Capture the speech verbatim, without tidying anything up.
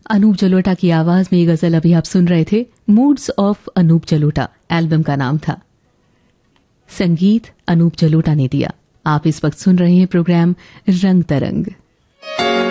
अनूप जलोटा की आवाज में ये गजल अभी आप सुन रहे थे। Moods of Anup Jalota album का नाम था। संगीत अनूप जलोटा ने दिया। आप इस वक्त सुन रहे हैं प्रोग्राम रंग तरंग।